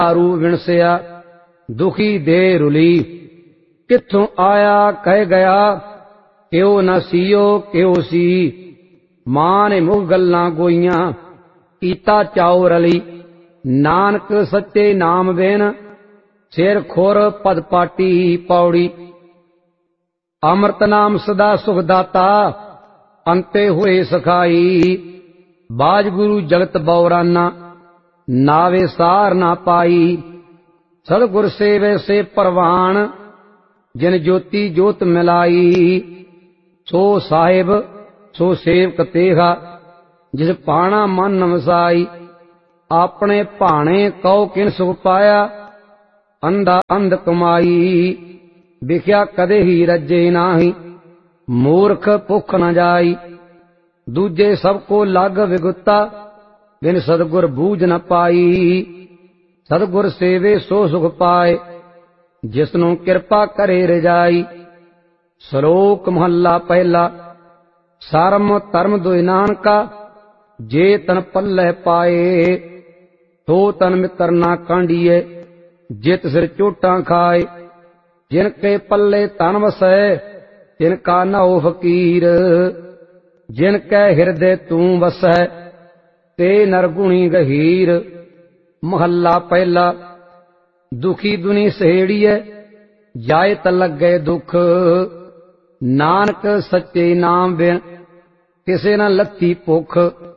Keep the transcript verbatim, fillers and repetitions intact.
दारू विणसिया दुखी दे रुली। किथों आया कह गया क्यों न सीओ क्यों सी। मां ने मुख गल्लां गोईयां कीता चाओ रली। नानक सच्चे नाम बिन सिर खुर पद पाटी पौड़ी। अमृत नाम सदा सुखदाता अंते हुए सखाई। बाज गुरु जगत बौराना नावे सार ना पाई। सतगुर सेवे से परवान जिन ज्योति ज्योत मिलाई। सो साहिब सो सेवक तेहा जिस पाना मन वसाई। अपने भाने कौ किन सुख पाया अंधा अंध कमाई। विख्या कदे ही रजे नाही मूर्ख भुख न जाई। दूजे सबको लग विगुता बिन सतगुर बूझ न पाई। सतगुर सेवे सो सुख पाए जिसनु किरपा करे रजाई। श्लोक महला पहला। सरम धर्म दुई नानका जे तन पल्ले पाए। तो तन मित्र ना कांडिए जित सिर चोटा खाए। जिनके पल्ले तन वसै तिनका नौ फकीर। जिनकै हृदय तू वसै ते नरगुणी गहीर। महला पहला। दुखी दुनी सहेड़िए जाए त लगे दुख। नानक सच्चे नाम बिन किसे न लथी भुख।